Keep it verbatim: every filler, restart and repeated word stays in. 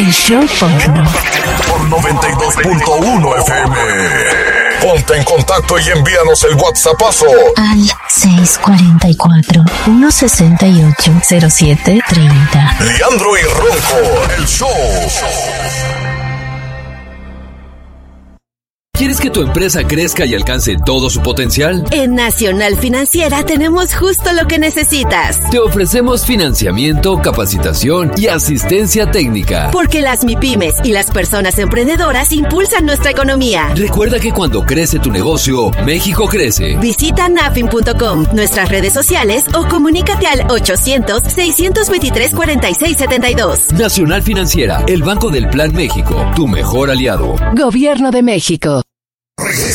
El show porno. Por noventa y dos punto uno F M. Ponte en contacto y envíanos el WhatsAppazo al seis cuatro cuatro, uno seis ocho, cero siete tres cero. Leandro y Ronco, el show. ¿Quieres que tu empresa crezca y alcance todo su potencial? En Nacional Financiera tenemos justo lo que necesitas. Te ofrecemos financiamiento, capacitación y asistencia técnica. Porque las MIPYMES y las personas emprendedoras impulsan nuestra economía. Recuerda que cuando crece tu negocio, México crece. Visita nafin punto com, nuestras redes sociales o comunícate al ochocientos, seiscientos veintitrés, cuarenta y seis setenta y dos. Nacional Financiera, el Banco del Plan México, tu mejor aliado. Gobierno de México.